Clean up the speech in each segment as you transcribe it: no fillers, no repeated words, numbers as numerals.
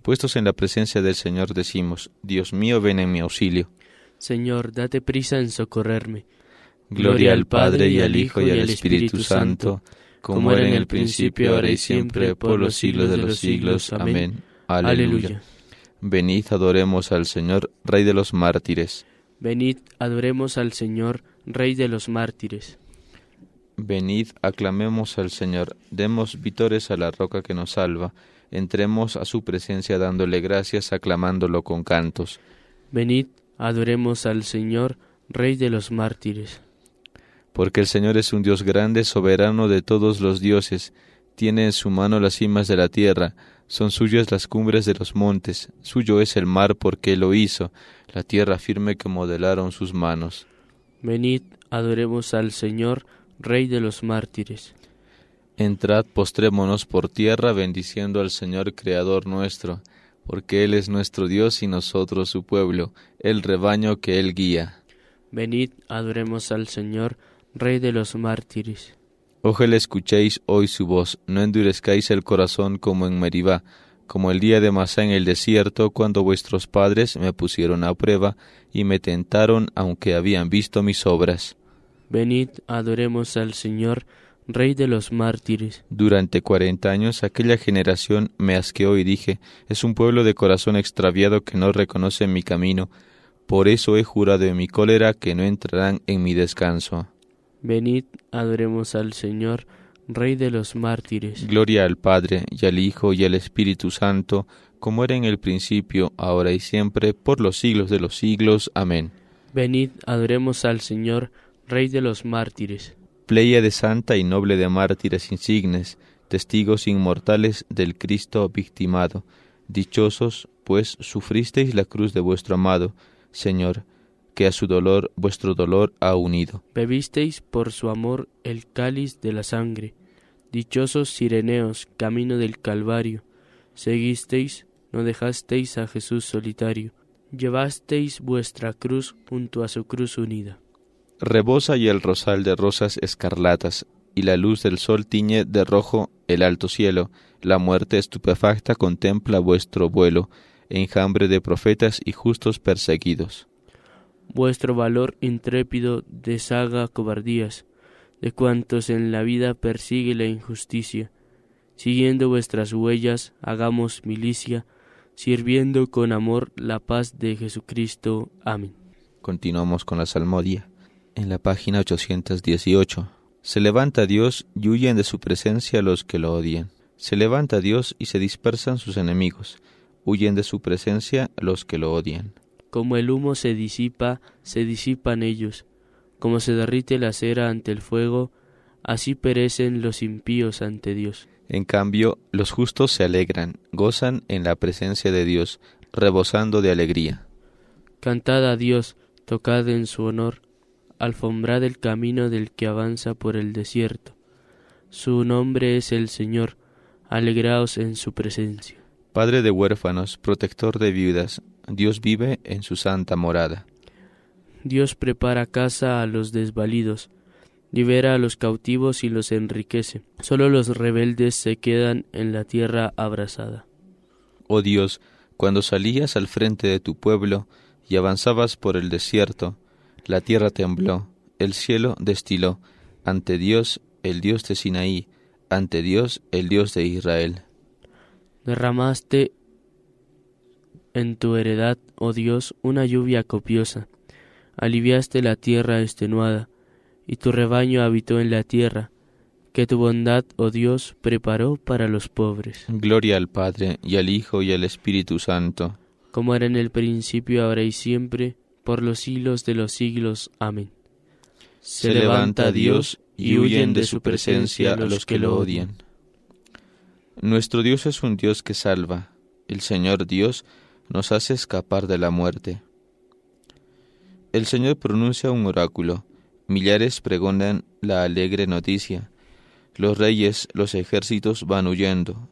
Puestos en la presencia del Señor decimos, Dios mío, ven en mi auxilio. Señor, date prisa en socorrerme. Gloria al Padre, y al Hijo, y al Espíritu Santo, como era en el principio, ahora y siempre, por los siglos de los siglos. Amén. Aleluya. Venid, adoremos al Señor, Rey de los mártires. Venid, adoremos al Señor, Rey de los mártires. Venid, aclamemos al Señor, demos vítores a la roca que nos salva, entremos a su presencia dándole gracias, aclamándolo con cantos. Venid, adoremos al Señor, Rey de los mártires. Porque el Señor es un Dios grande, soberano de todos los dioses, tiene en su mano las cimas de la tierra, son suyas las cumbres de los montes, suyo es el mar porque Él lo hizo, la tierra firme que modelaron sus manos. Venid, adoremos al Señor, Rey de los mártires. Entrad, postrémonos por tierra, bendiciendo al Señor Creador nuestro, porque Él es nuestro Dios y nosotros su pueblo, el rebaño que Él guía. Venid, adoremos al Señor, Rey de los mártires. Ojalá escuchéis hoy su voz, no endurezcáis el corazón como en Meribá, como el día de Masá en el desierto, cuando vuestros padres me pusieron a prueba y me tentaron, aunque habían visto mis obras. Venid, adoremos al Señor, Rey de los mártires. Durante 40 años aquella generación me asqueó y dije, es un pueblo de corazón extraviado que no reconoce mi camino, por eso he jurado en mi cólera que no entrarán en mi descanso. Venid, adoremos al Señor, Rey de los mártires. Gloria al Padre, y al Hijo, y al Espíritu Santo, como era en el principio, ahora y siempre, por los siglos de los siglos. Amén. Venid, adoremos al Señor, Rey de los mártires. Pléyade santa y noble de mártires insignes, testigos inmortales del Cristo victimado. Dichosos, pues, sufristeis la cruz de vuestro amado, Señor, que a su dolor vuestro dolor ha unido. Bebisteis por su amor el cáliz de la sangre. Dichosos Cireneos, camino del Calvario. Seguisteis, no dejasteis a Jesús solitario. Llevasteis vuestra cruz junto a su cruz unida. Rebosa y el rosal de rosas escarlatas, y la luz del sol tiñe de rojo el alto cielo. La muerte estupefacta contempla vuestro vuelo, enjambre de profetas y justos perseguidos. Vuestro valor intrépido deshaga cobardías, de cuantos en la vida persigue la injusticia. Siguiendo vuestras huellas, hagamos milicia, sirviendo con amor la paz de Jesucristo. Amén. Continuamos con la salmodia. En la página 818. Se levanta Dios y huyen de su presencia los que lo odian. Se levanta Dios y se dispersan sus enemigos. Huyen de su presencia los que lo odian. Como el humo se disipan ellos. Como se derrite la cera ante el fuego, así perecen los impíos ante Dios. En cambio, los justos se alegran, gozan en la presencia de Dios, rebosando de alegría. Cantad a Dios, tocad en su honor, alfombrad el camino del que avanza por el desierto. Su nombre es el Señor, alegraos en su presencia. Padre de huérfanos, protector de viudas, Dios vive en su santa morada. Dios prepara casa a los desvalidos, libera a los cautivos y los enriquece. Solo los rebeldes se quedan en la tierra abrasada. Oh Dios, cuando salías al frente de tu pueblo y avanzabas por el desierto, la tierra tembló, el cielo destiló, ante Dios, el Dios de Sinaí, ante Dios, el Dios de Israel. Derramaste en tu heredad, oh Dios, una lluvia copiosa. Aliviaste la tierra extenuada, y tu rebaño habitó en la tierra, que tu bondad, oh Dios, preparó para los pobres. Gloria al Padre, y al Hijo, y al Espíritu Santo. Como era en el principio, ahora y siempre, por los siglos de los siglos. Amén. Se levanta Dios, y huyen de su presencia los que lo odian. Nuestro Dios es un Dios que salva. El Señor Dios nos hace escapar de la muerte. El Señor pronuncia un oráculo. Millares pregonan la alegre noticia. Los reyes, los ejércitos van huyendo.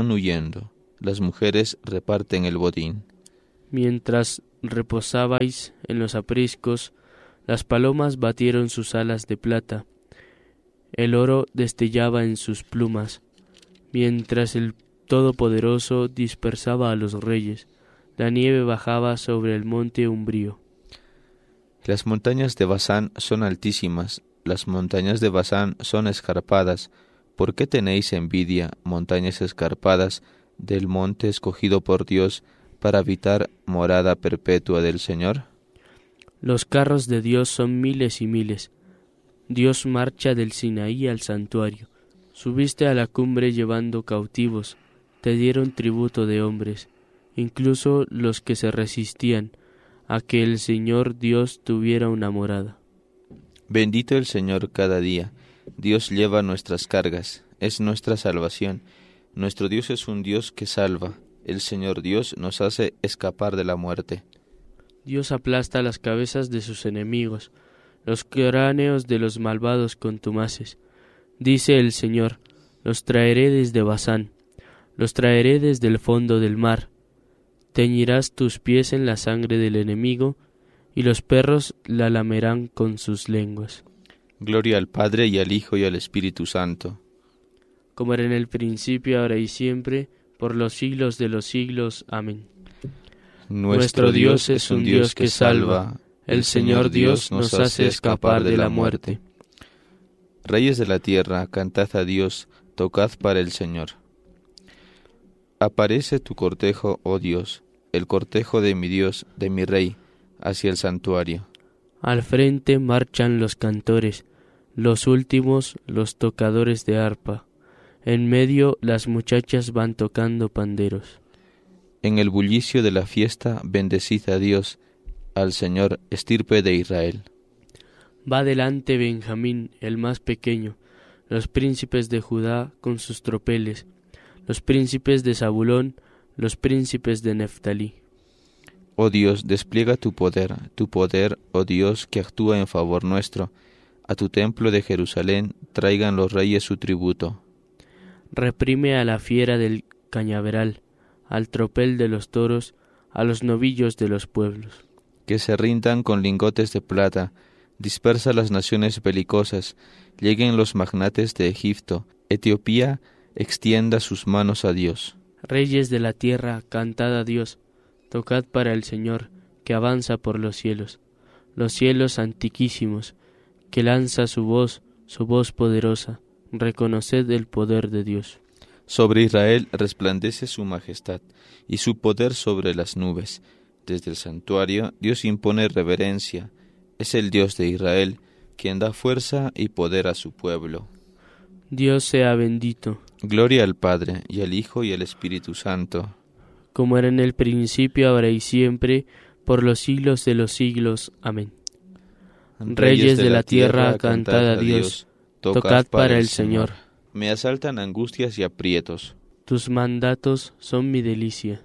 Las mujeres reparten el botín. Mientras reposabais en los apriscos, las palomas batieron sus alas de plata. El oro destellaba en sus plumas. Mientras el Todopoderoso dispersaba a los reyes. La nieve bajaba sobre el monte umbrío. Las montañas de Basán son altísimas, las montañas de Basán son escarpadas. ¿Por qué tenéis envidia, montañas escarpadas, del monte escogido por Dios para habitar morada perpetua del Señor? Los carros de Dios son miles y miles. Dios marcha del Sinaí al santuario. Subiste a la cumbre llevando cautivos. Te dieron tributo de hombres, incluso los que se resistían a que el Señor Dios tuviera una morada. Bendito el Señor cada día. Dios lleva nuestras cargas, es nuestra salvación. Nuestro Dios es un Dios que salva. El Señor Dios nos hace escapar de la muerte. Dios aplasta las cabezas de sus enemigos, los cráneos de los malvados contumaces. Dice el Señor: los traeré desde Basán, los traeré desde el fondo del mar. Teñirás tus pies en la sangre del enemigo, y los perros la lamerán con sus lenguas. Gloria al Padre, y al Hijo, y al Espíritu Santo. Como era en el principio, ahora y siempre, por los siglos de los siglos. Amén. Nuestro Dios es un Dios que salva. El Señor Dios nos hace escapar de la muerte. Reyes de la tierra, cantad a Dios, tocad para el Señor. Aparece tu cortejo, oh Dios, el cortejo de mi Dios, de mi Rey, hacia el santuario. Al frente marchan los cantores, los últimos los tocadores de arpa. En medio las muchachas van tocando panderos. En el bullicio de la fiesta bendecid a Dios, al Señor, estirpe de Israel. Va delante Benjamín, el más pequeño, los príncipes de Judá con sus tropeles, los príncipes de Zabulón, los príncipes de Neftalí. Oh Dios, despliega tu poder, oh Dios, que actúa en favor nuestro. A tu templo de Jerusalén traigan los reyes su tributo. Reprime a la fiera del cañaveral, al tropel de los toros, a los novillos de los pueblos. Que se rindan con lingotes de plata, dispersa las naciones belicosas, lleguen los magnates de Egipto, Etiopía extienda sus manos a Dios. Reyes de la tierra, cantad a Dios, tocad para el Señor, que avanza por los cielos antiquísimos, que lanza su voz poderosa, reconoced el poder de Dios. Sobre Israel resplandece su majestad, y su poder sobre las nubes. Desde el santuario Dios impone reverencia, es el Dios de Israel, quien da fuerza y poder a su pueblo. Dios sea bendito. Gloria al Padre, y al Hijo, y al Espíritu Santo. Como era en el principio, ahora y siempre, por los siglos de los siglos. Amén. Reyes de la tierra, cantad a Dios, tocad para el Señor. Me asaltan angustias y aprietos. Tus mandatos son mi delicia.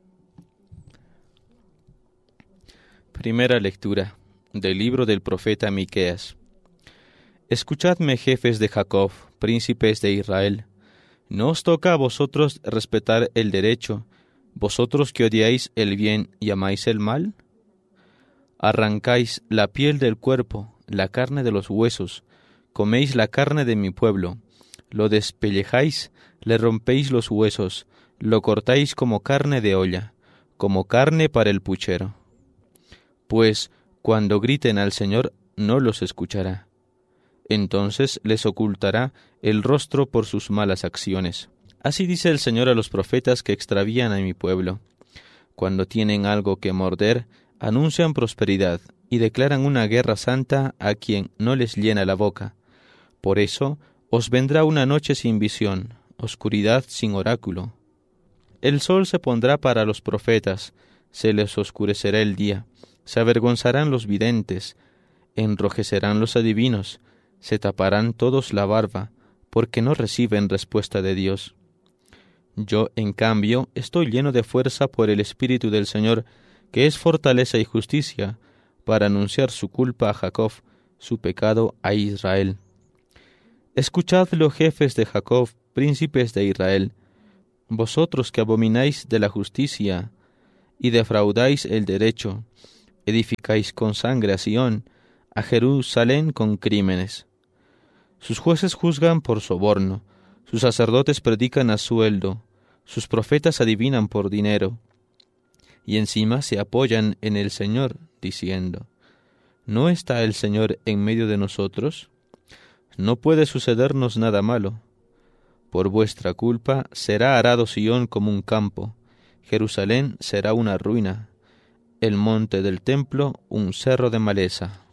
Primera lectura del libro del profeta Miqueas. Escuchadme, jefes de Jacob, príncipes de Israel. ¿No os toca a vosotros respetar el derecho, vosotros que odiáis el bien y amáis el mal? Arrancáis la piel del cuerpo, la carne de los huesos, coméis la carne de mi pueblo, lo despellejáis, le rompéis los huesos, lo cortáis como carne de olla, como carne para el puchero. Pues cuando griten al Señor, no los escuchará. Entonces les ocultará el rostro por sus malas acciones. Así dice el Señor a los profetas que extravían a mi pueblo. Cuando tienen algo que morder, anuncian prosperidad y declaran una guerra santa a quien no les llena la boca. Por eso os vendrá una noche sin visión, oscuridad sin oráculo. El sol se pondrá para los profetas, se les oscurecerá el día, se avergonzarán los videntes, enrojecerán los adivinos, se taparán todos la barba, porque no reciben respuesta de Dios. Yo, en cambio, estoy lleno de fuerza por el Espíritu del Señor, que es fortaleza y justicia, para anunciar su culpa a Jacob, su pecado a Israel. Escuchadlo, jefes de Jacob, príncipes de Israel, vosotros que abomináis de la justicia y defraudáis el derecho, edificáis con sangre a Sión, a Jerusalén con crímenes. Sus jueces juzgan por soborno, sus sacerdotes predican a sueldo, Sus profetas adivinan por dinero, y encima se apoyan en el Señor, diciendo: ¿No está el Señor en medio de nosotros? No puede sucedernos nada malo. Por vuestra culpa será arado Sión como un campo, Jerusalén será una ruina, el monte del templo un cerro de maleza.